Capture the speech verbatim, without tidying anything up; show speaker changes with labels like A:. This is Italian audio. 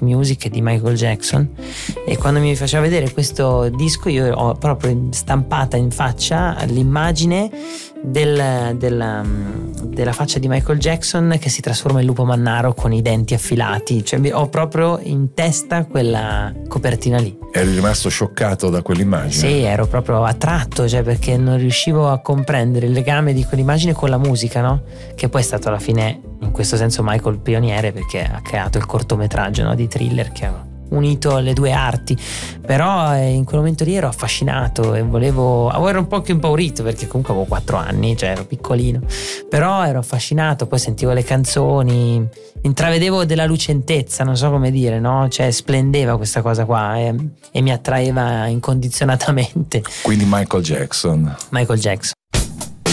A: Music di Michael Jackson, e quando mi faceva vedere questo disco io ho proprio stampata in faccia l'immagine del, della, della faccia di Michael Jackson che si trasforma in lupo mannaro con i denti affilati, cioè ho proprio in testa quella copertina lì.
B: Eri rimasto scioccato da quell'immagine?
A: Sì, ero proprio attratto, cioè perché non riuscivo a comprendere il legame di quell'immagine con la musica, no? Che poi è stato alla fine in questo senso Michael pioniere, perché ha creato il cortometraggio, no, di Thriller, che ha unito le due arti. Però in quel momento lì ero affascinato e volevo, ero un po' più impaurito perché comunque avevo quattro anni, cioè ero piccolino, però ero affascinato, poi sentivo le canzoni, intravedevo della lucentezza, non so come dire, no? Cioè splendeva questa cosa qua e, e mi attraeva incondizionatamente.
B: Quindi Michael Jackson.
A: Michael Jackson.